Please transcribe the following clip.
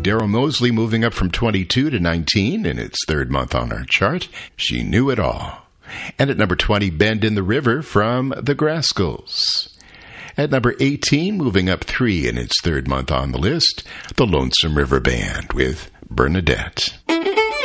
Daryl Mosley moving up from 22 to 19 in its third month on our chart. She Knew It All. And at number 20, Bend in the River from the Grascals. At number 18, moving up 3 in its third month on the list, the Lonesome River Band with Bernadette.